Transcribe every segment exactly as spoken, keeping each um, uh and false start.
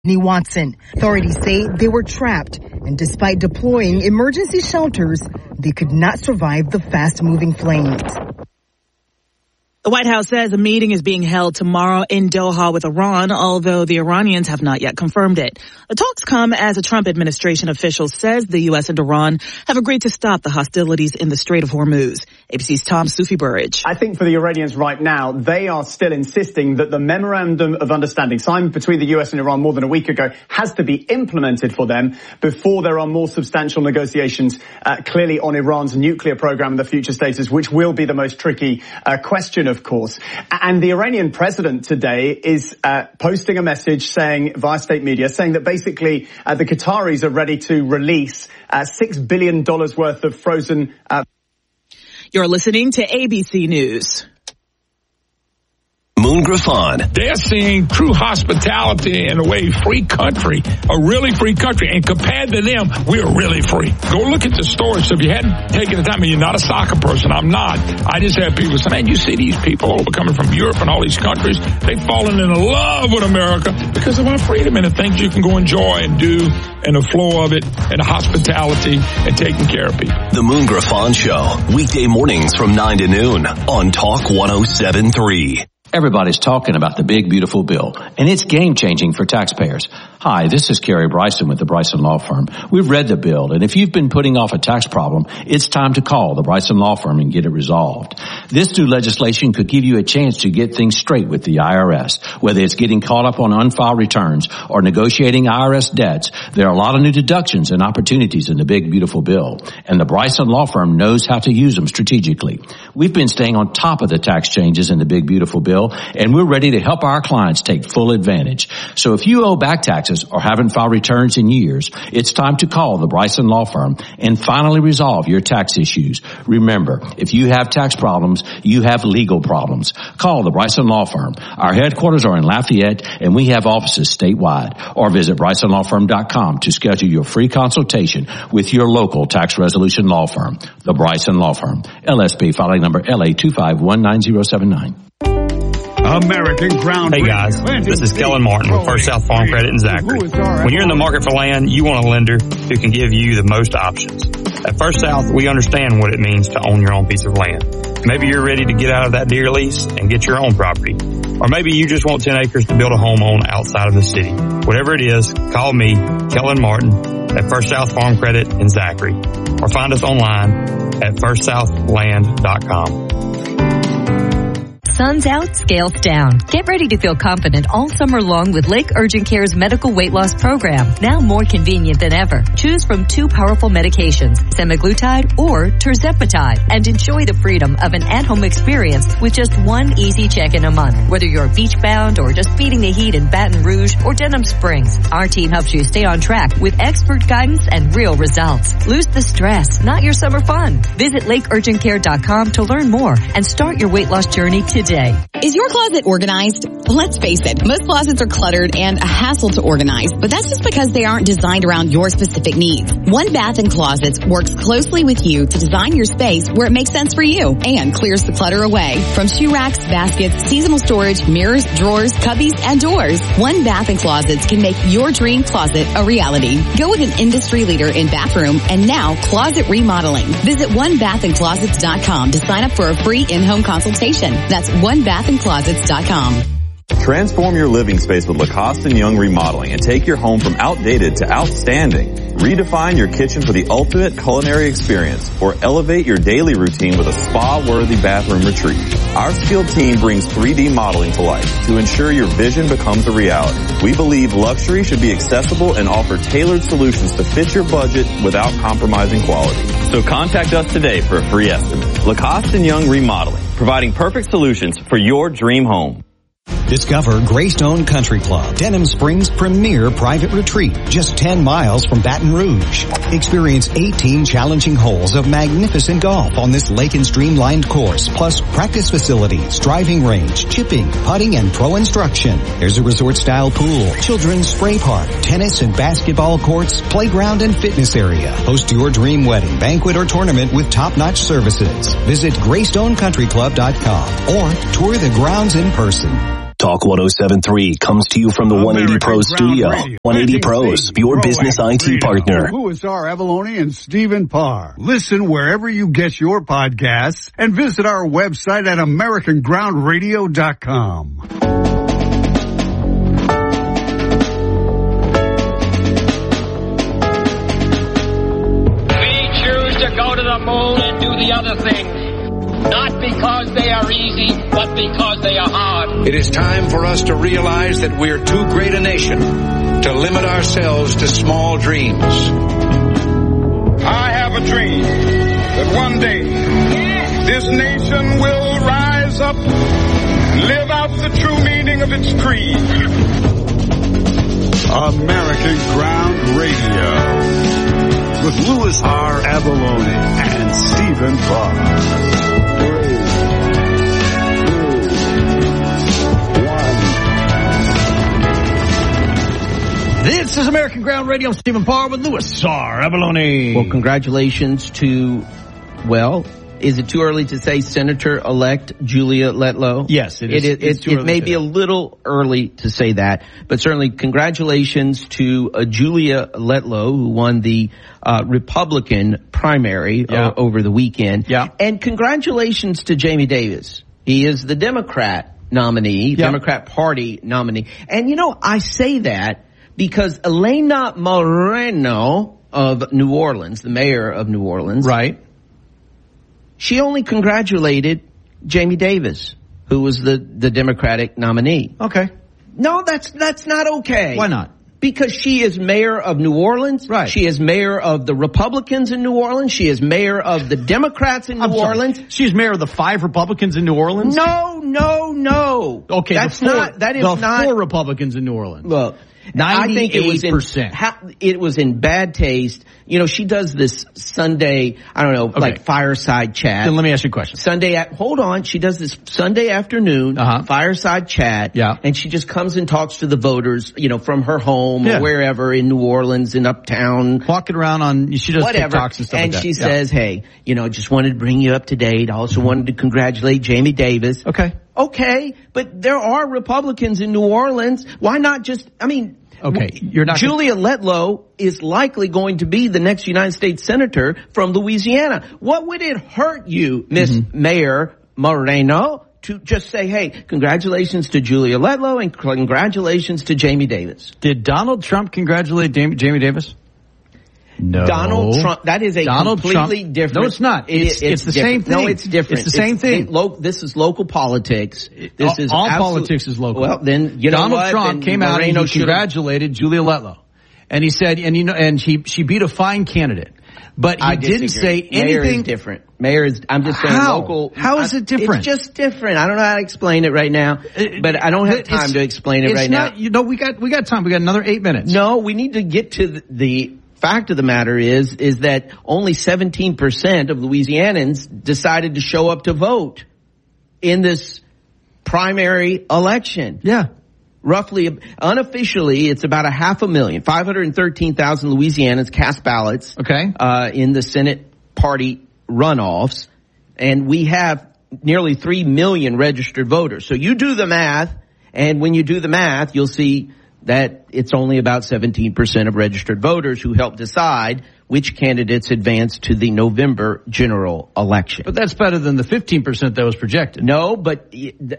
Watson. Authorities say they were trapped, and despite deploying emergency shelters, they could not survive the fast-moving flames. The White House says a meeting is being held tomorrow in Doha with Iran, although the Iranians have not yet confirmed it. The talks come as a Trump administration official says the U S and Iran have agreed to stop the hostilities in the Strait of Hormuz. A B C's Tom Sufi-Burridge. I think for the Iranians right now, they are still insisting that the memorandum of understanding signed between the U S and Iran more than a week ago has to be implemented for them before there are more substantial negotiations uh, clearly on Iran's nuclear program and the future status, which will be the most tricky uh, question, of course. And the Iranian president today is uh, posting a message saying, via state media, saying that basically uh, the Qataris are ready to release uh, six billion dollars worth of frozen... Uh You're listening to A B C News. Moon Griffon. They're seeing true hospitality in a way, free country, a really free country. And compared to them, we're really free. Go look at the stores. So if you hadn't taken the time, I mean, you're not a soccer person. I'm not. I just have people say, man, you see these people over coming from Europe and all these countries. They've fallen in love with America because of our freedom and the things you can go enjoy and do and the flow of it and the hospitality and taking care of people. The Moon Griffon Show, weekday mornings from nine to noon on Talk one oh seven point three. Everybody's talking about the big, beautiful bill, and it's game-changing for taxpayers. Hi, this is Kerry Bryson with the Bryson Law Firm. We've read the bill, and if you've been putting off a tax problem, it's time to call the Bryson Law Firm and get it resolved. This new legislation could give you a chance to get things straight with the I R S. Whether it's getting caught up on unfiled returns or negotiating I R S debts, there are a lot of new deductions and opportunities in the big, beautiful bill, and the Bryson Law Firm knows how to use them strategically. We've been staying on top of the tax changes in the big, beautiful bill, and we're ready to help our clients take full advantage. So if you owe back taxes or haven't filed returns in years, it's time to call the Bryson Law Firm and finally resolve your tax issues. Remember, if you have tax problems, you have legal problems. Call the Bryson Law Firm. Our headquarters are in Lafayette, and we have offices statewide. Or visit bryson law firm dot com to schedule your free consultation with your local tax resolution law firm. The Bryson Law Firm. L S B filing number L A two five one nine zero seven nine. American ground. Hey guys, this is Kellen Martin with First South Farm Credit in Zachary. When you're in the market for land, you want a lender who can give you the most options. At First South, we understand what it means to own your own piece of land. Maybe you're ready to get out of that deer lease and get your own property. Or maybe you just want ten acres to build a home on outside of the city. Whatever it is, call me, Kellen Martin, at First South Farm Credit in Zachary. Or find us online at first south land dot com. Sun's out, scales down. Get ready to feel confident all summer long with Lake Urgent Care's medical weight loss program, now more convenient than ever. Choose from two powerful medications, semaglutide or tirzepatide, and enjoy the freedom of an at-home experience with just one easy check-in a month. Whether you're beach-bound or just beating the heat in Baton Rouge or Denham Springs, our team helps you stay on track with expert guidance and real results. Lose the stress, not your summer fun. Visit lake urgent care dot com to learn more and start your weight loss journey today. Is your closet organized? Let's face it, most closets are cluttered and a hassle to organize, but that's just because they aren't designed around your specific needs. One Bath and Closets works closely with you to design your space where it makes sense for you and clears the clutter away. From shoe racks, baskets, seasonal storage, mirrors, drawers, cubbies, and doors, One Bath and Closets can make your dream closet a reality. Go with an industry leader in bathroom and now closet remodeling. Visit one bath and closets dot com to sign up for a free in-home consultation. That's one bath and closets dot com. Transform your living space with Lacoste and Young Remodeling and take your home from outdated to outstanding. Redefine your kitchen for the ultimate culinary experience or elevate your daily routine with a spa-worthy bathroom retreat. Our skilled team brings three D modeling to life to ensure your vision becomes a reality. We believe luxury should be accessible and offer tailored solutions to fit your budget without compromising quality. So contact us today for a free estimate. Lacoste and Young Remodeling, providing perfect solutions for your dream home. Discover Greystone Country Club, Denham Springs' premier private retreat, just ten miles from Baton Rouge. Experience eighteen challenging holes of magnificent golf on this lake and streamlined course, plus practice facilities, driving range, chipping, putting, and pro instruction. There's a resort-style pool, children's spray park, tennis and basketball courts, playground and fitness area. Host your dream wedding, banquet, or tournament with top-notch services. Visit greystone country club dot com or tour the grounds in person. Talk one oh seven point three comes to you from the one eighty Pros studio. Radio. one eighty Pros, your business I T partner. Louis R. Avalone and Stephen Parr. Listen wherever you get your podcasts and visit our website at American Ground Radio dot com. We choose to go to the moon and do the other things. Not because they are easy, but because they are hard. It is time for us to realize that we're too great a nation to limit ourselves to small dreams. I have a dream that one day this nation will rise up, live out the true meaning of its creed. American Ground Radio with Louis R. Avalone and Stephen Parr. This is American Ground Radio. Stephen Parr with Louis R. Avalone. Well, congratulations to, well, is it too early to say Senator-elect Julia Letlow? Yes, it is. It, it, it, it may be a little early to say that, but certainly congratulations to uh, Julia Letlow, who won the uh, Republican primary yeah. o- over the weekend. Yeah. And congratulations to Jamie Davis. He is the Democrat nominee, yeah. Democrat Party nominee. And, you know, I say that because Elena Moreno of New Orleans, the mayor of New Orleans. Right. She only congratulated Jamie Davis, who was the, the Democratic nominee. Okay. No, that's that's not okay. Why not? Because she is mayor of New Orleans. Right. She is mayor of the Republicans in New Orleans. She is mayor of the Democrats in New I'm Orleans. Sorry. She's mayor of the five Republicans in New Orleans? No, no, no. Okay, that's the four, not, that is the not. four Republicans in New Orleans. Well, ninety-eight percent. I think it was in, ha, it was in bad taste. You know, she does this Sunday, I don't know, okay. like fireside chat. Then let me ask you a question. Sunday, at, hold on. She does this Sunday afternoon uh-huh. fireside chat. Yeah. And she just comes and talks to the voters, you know, from her home yeah. or wherever in New Orleans and uptown. Walking around on, she does whatever. TikToks and stuff and like that. she yeah. says, hey, you know, just wanted to bring you up to date. I also wanted to congratulate Jamie Davis. Okay. Okay. But there are Republicans in New Orleans. Why not just, I mean, Okay, you're not. Julia gonna... Letlow is likely going to be the next United States Senator from Louisiana. What would it hurt you, Miss mm-hmm. Mayor Moreno, to just say, hey, congratulations to Julia Letlow and congratulations to Jamie Davis? Did Donald Trump congratulate Jamie, Jamie Davis? No. Donald Trump, that is a Donald completely Trump, different. No, it's not. It's, it, it's, it's the different. same thing. No, it's different. It's the same it's, thing. It, lo, this is local politics. This all, is all absolute, politics is local. Well, then, you know Donald what? Trump then came Moreno out and he congratulated Julia Letlow. And he said, and you know, and she, she beat a fine candidate. But he I didn't say anything. Mayor is different. Mayor is, I'm just saying how? local. How is it different? It's just different. I don't know how to explain it right now, but I don't have time it's, to explain it it's right not, now. You know, we got, we got time. We got another eight minutes. No, we need to get to the, the fact of the matter is, is that only seventeen percent of Louisianans decided to show up to vote in this primary election. Yeah. Roughly, unofficially, it's about a half a million, five hundred thirteen thousand Louisianans cast ballots. Okay. Uh, in the Senate party runoffs. And we have nearly three million registered voters. So you do the math, and when you do the math, you'll see that it's only about seventeen percent of registered voters who help decide which candidates advance to the November general election. But that's better than the fifteen percent that was projected. No, but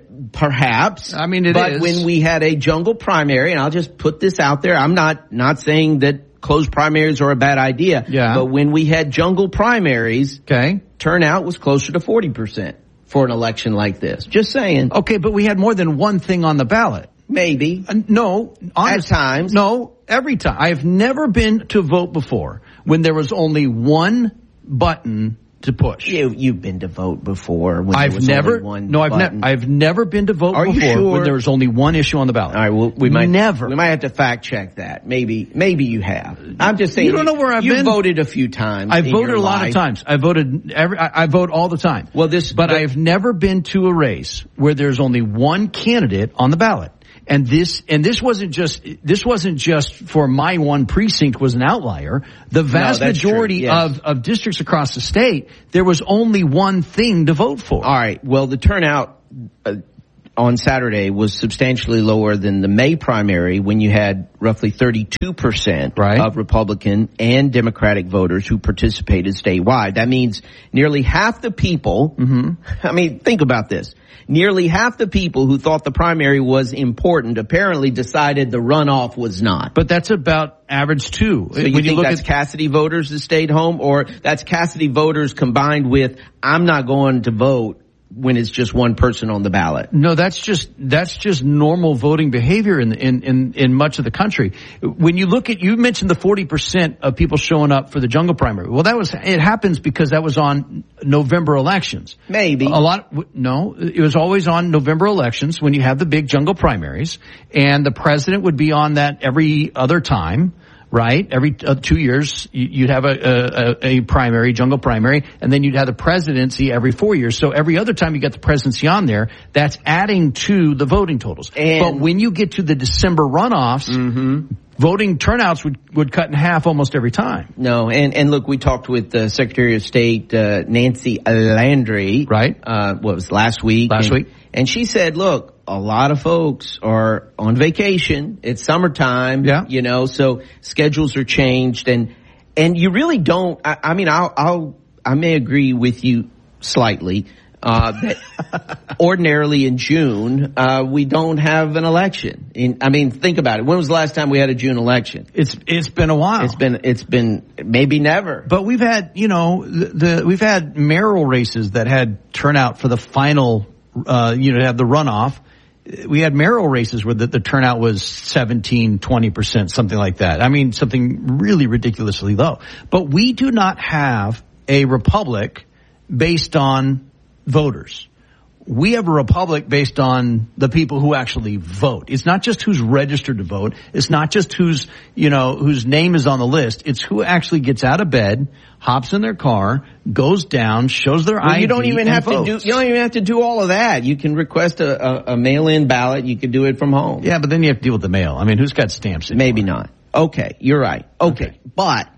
perhaps. I mean, it but is. But when we had a jungle primary, and I'll just put this out there, I'm not, not saying that closed primaries are a bad idea. Yeah. But when we had jungle primaries, okay, turnout was closer to forty percent for an election like this. Just saying. Okay, but we had more than one thing on the ballot. Maybe. Uh, no. Honest, At times. No, every time. I have never been to vote before when there was only one button to push. You, you've been to vote before when I've there was never, only one no, I've button. never, I've never been to vote Are before you sure? when there was only one issue on the ballot. All right, well, we might never. We might have to fact check that. Maybe, maybe you have. I'm just saying. You don't know where I've you been. You voted a few times. I've voted a lot life. of times. I voted every. I, I vote all the time. Well, this, but, but I've never been to a race where there's only one candidate on the ballot. And this, and this wasn't just, this wasn't just for my one precinct was an outlier. The vast no, majority yes. of, of districts across the state, there was only one thing to vote for. All right. Well, the turnout, uh, on Saturday was substantially lower than the May primary when you had roughly thirty-two percent right. of Republican and Democratic voters who participated statewide. That means nearly half the people, mm-hmm. I mean, think about this. Nearly half the people who thought the primary was important apparently decided the runoff was not. But that's about average too. So you when think you look that's at Cassidy voters that stayed home, or that's Cassidy voters combined with I'm not going to vote when it's just one person on the ballot? No, that's just that's just normal voting behavior in in in, in much of the country. When you look at, you mentioned the forty percent of people showing up for the jungle primary. Well, that was it happens because that was on November elections. Maybe a lot. No, it was always on November elections when you have the big jungle primaries, and the president would be on that every other time. Right, every uh, two years you'd have a, a a primary, jungle primary, and then you'd have the presidency every four years. So every other time you get the presidency on there, that's adding to the voting totals. And but when you get to the December runoffs, mm-hmm. voting turnouts would would cut in half almost every time. No, and and look, we talked with uh, Secretary of State uh, Nancy Landry, right? Uh, what was last week? Last and, week, and she said, look, a lot of folks are on vacation. It's summertime, yeah. you know, so schedules are changed, and and you really don't. I, I mean, I'll, I'll I may agree with you slightly uh, that ordinarily in June uh, we don't have an election. In, I mean, think about it. When was the last time we had a June election? It's it's been a while. It's been it's been maybe never. But we've had you know the, the we've had mayoral races that had turnout for the final. Uh, you know, have the runoff. We had mayoral races where the, the turnout was seventeen, twenty percent, something like that. I mean, something really ridiculously low. But we do not have a republic based on voters. We have a republic based on the people who actually vote. It's not just who's registered to vote. It's not just who's, you know, whose name is on the list. It's who actually gets out of bed, hops in their car, goes down, shows their well, I D, you don't even have votes. to do. You don't even have to do all of that. You can request a, a, a mail-in ballot. You can do it from home. Yeah, but then you have to deal with the mail. I mean, who's got stamps anymore? Maybe not. Okay, you're right. Okay. okay, but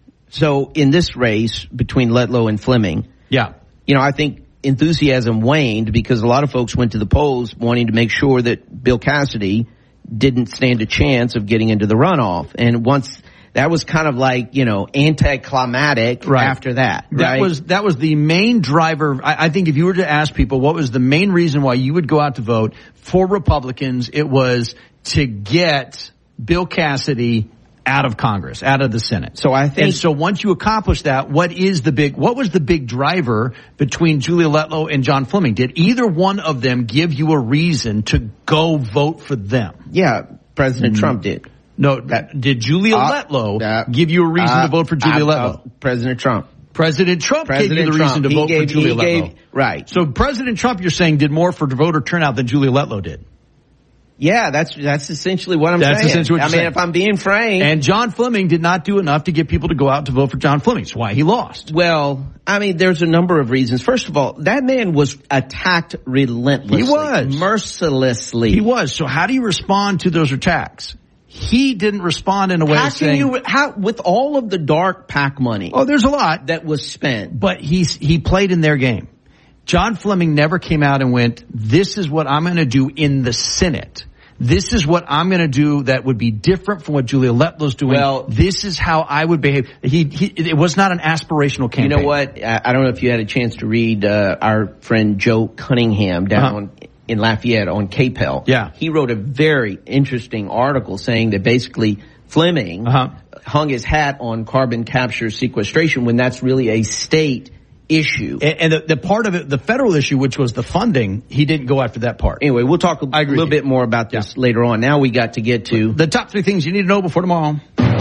so in this race between Letlow and Fleming, yeah, you know, I think enthusiasm waned because a lot of folks went to the polls wanting to make sure that Bill Cassidy didn't stand a chance of getting into the runoff. And once that was kind of like, you know, anticlimactic right. after that. That right? was, that was the main driver. I, I think if you were to ask people what was the main reason why you would go out to vote for Republicans, it was to get Bill Cassidy out of Congress, out of the Senate. So I think, and so once you accomplish that, what is the big, what was the big driver between Julia Letlow and John Fleming? Did either one of them give you a reason to go vote for them? Yeah, President mm-hmm. Trump did. No, that, did Julia uh, Letlow uh, give you a reason uh, to vote for Julia uh, Letlow? Uh, President Trump. President Trump President gave you the Trump. reason to he vote gave, for Julia Letlow. Gave, right. So President Trump, you're saying, did more for voter turnout than Julia Letlow did? Yeah, that's that's essentially what I'm that's saying. Essentially what I you're mean, saying. if I'm being frank. And John Fleming did not do enough to get people to go out to vote for John Fleming. That's why he lost. Well, I mean, there's a number of reasons. First of all, that man was attacked relentlessly. He was. Mercilessly. He was. So how do you respond to those attacks? He didn't respond in a way how of saying, can you, how, with all of the dark PAC money. Oh, there's a lot that was spent. But he's, he played in their game. John Fleming never came out and went, this is what I'm going to do in the Senate. This is what I'm going to do that would be different from what Julia Letlow's doing. Well, this is how I would behave. He, he, it was not an aspirational campaign. You know what? I, I don't know if you had a chance to read uh, our friend Joe Cunningham down uh-huh. in Lafayette on K P E L. Yeah. He wrote a very interesting article saying that basically Fleming uh-huh. hung his hat on carbon capture sequestration when that's really a state issue. And, and the, the part of it, the federal issue, which was the funding, he didn't go after that part. Anyway, we'll talk a, a little bit more about this yeah. later on. Now we got to get to the top three things you need to know before tomorrow.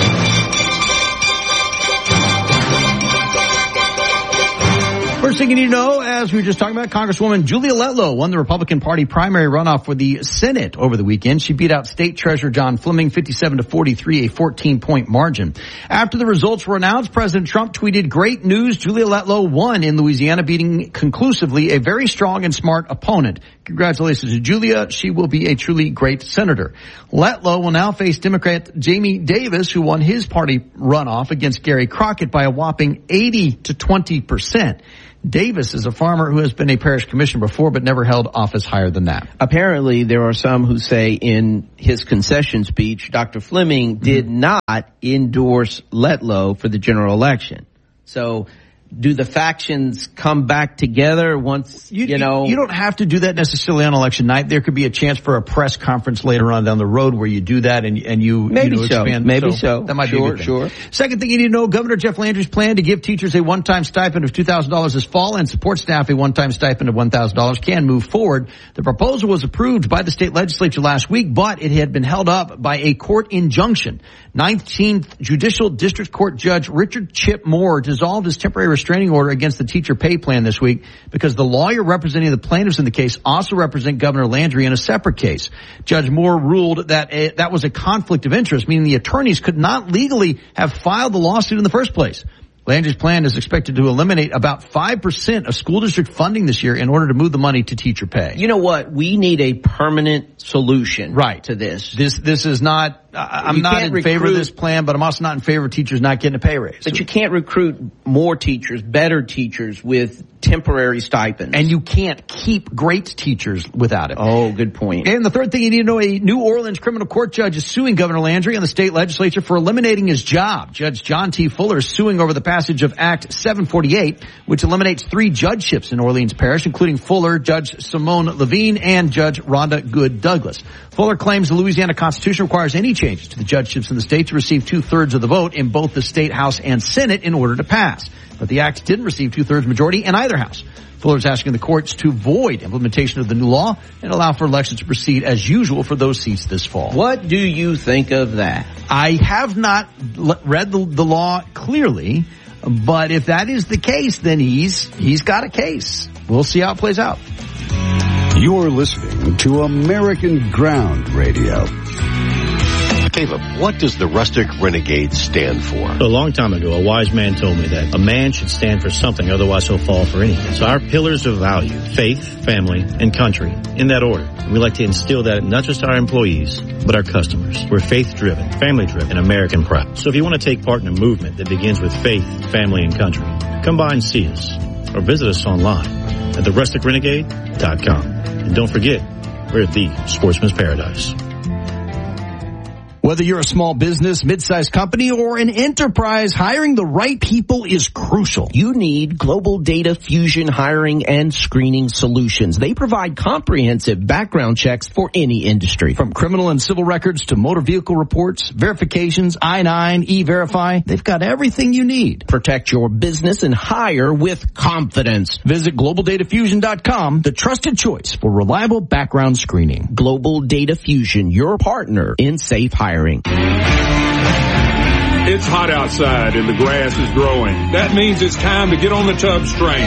First thing you need to know, as we were just talking about, Congresswoman Julia Letlow won the Republican Party primary runoff for the Senate over the weekend. She beat out State Treasurer John Fleming fifty-seven to forty-three, a fourteen-point margin. After the results were announced, President Trump tweeted, "Great news, Julia Letlow won in Louisiana, beating conclusively a very strong and smart opponent. Congratulations to Julia. She will be a truly great senator." Letlow will now face Democrat Jamie Davis, who won his party runoff against Gary Crockett by a whopping eighty to twenty percent. Davis is a farmer who has been a parish commissioner before but never held office higher than that. Apparently, there are some who say in his concession speech, Doctor Fleming mm-hmm. did not endorse Letlow for the general election. So do the factions come back together once, you, you know? You don't have to do that necessarily on election night. There could be a chance for a press conference later on down the road where you do that and, and you, Maybe you know, so. expand. Maybe so. so. That might sure, be a good thing. Sure. Second thing you need to know, Governor Jeff Landry's plan to give teachers a one-time stipend of two thousand dollars this fall and support staff a one-time stipend of one thousand dollars can move forward. The proposal was approved by the state legislature last week, but it had been held up by a court injunction. nineteenth Judicial District Court Judge Richard Chip Moore dissolved his temporary restraining order against the teacher pay plan this week because the lawyer representing the plaintiffs in the case also represent Governor Landry in a separate case. Judge Moore ruled that a, that was a conflict of interest, meaning the attorneys could not legally have filed the lawsuit in the first place. Landry's plan is expected to eliminate about five percent of school district funding this year in order to move the money to teacher pay. You know what? We need a permanent solution right. to this. This this is not, I'm you not in recruit, favor of this plan, but I'm also not in favor of teachers not getting a pay raise. But you can't recruit more teachers, better teachers with temporary stipends. And you can't keep great teachers without it. Oh, good point. And the third thing you need to know, a New Orleans criminal court judge is suing Governor Landry and the state legislature for eliminating his job. Judge John T. Fuller is suing over the passage of Act seven forty-eight, which eliminates three judgeships in Orleans Parish, including Fuller, Judge Simone Levine, and Judge Rhonda Good Douglas. Fuller claims the Louisiana Constitution requires any changes to the judgeships in the state to receive two-thirds of the vote in both the state House and Senate in order to pass. But the act didn't receive two-thirds majority in either house. Fuller is asking the courts to void implementation of the new law and allow for elections to proceed as usual for those seats this fall. What do you think of that? I have not l- read the, the law clearly, but if that is the case, then he's he's got a case. We'll see how it plays out. You're listening to American Ground Radio. Caleb, what does the Rustic Renegade stand for? A long time ago, a wise man told me that a man should stand for something, otherwise he'll fall for anything. So our pillars of value, faith, family, and country, in that order. And we like to instill that in not just our employees, but our customers. We're faith-driven, family-driven, and American proud. So if you want to take part in a movement that begins with faith, family, and country, come by and see us, or visit us online at the rustic renegade dot com. And don't forget, we're the Sportsman's Paradise. Whether you're a small business, mid-sized company, or an enterprise, hiring the right people is crucial. You need Global Data Fusion Hiring and Screening Solutions. They provide comprehensive background checks for any industry. From criminal and civil records to motor vehicle reports, verifications, I nine, E-Verify, they've got everything you need. Protect your business and hire with confidence. Visit global data fusion dot com, the trusted choice for reliable background screening. Global Data Fusion, your partner in safe hiring. It's hot outside and the grass is growing. That means it's time to get on the Tubbs train.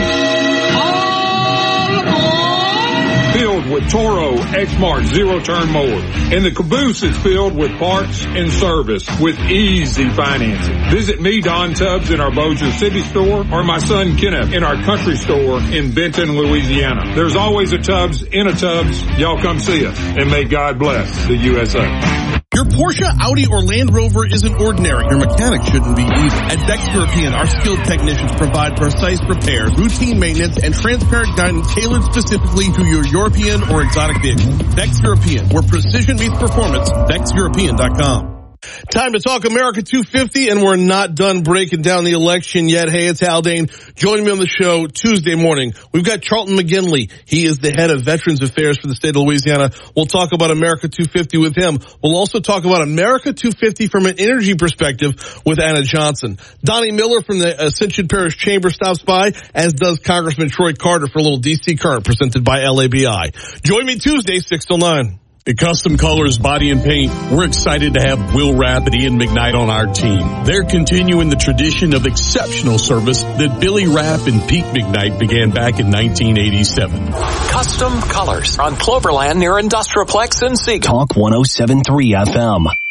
Filled with Toro X-Mart zero-turn mower. And the caboose is filled with parts and service with easy financing. Visit me, Don Tubbs, in our Bossier City store, or my son Kenneth in our country store in Benton, Louisiana. There's always a Tubbs in a Tubbs. Y'all come see us, and may God bless the U S A. Your Porsche, Audi, or Land Rover isn't ordinary. Your mechanic shouldn't be either. At Dex European, our skilled technicians provide precise repairs, routine maintenance, and transparent guidance tailored specifically to your European or exotic vehicle. Dex European, where precision meets performance. Dex European dot com. Time to talk America two fifty, and we're not done breaking down the election yet. Hey, it's Haldane. Joining me on the show Tuesday morning, we've got Charlton McGinley. He is the head of Veterans Affairs for the state of Louisiana. We'll talk about America two fifty with him. We'll also talk about America two fifty from an energy perspective with Anna Johnson. Donnie Miller from the Ascension Parish Chamber stops by, as does Congressman Troy Carter for a little D C Current presented by L A B I. Join me Tuesday, six till nine. At Custom Colors Body and Paint, we're excited to have Will Rapp and Ian McKnight on our team. They're continuing the tradition of exceptional service that Billy Rapp and Pete McKnight began back in nineteen eighty-seven. Custom Colors on Cloverland near Industrialplex in Seagull. Talk one oh seven point three F M.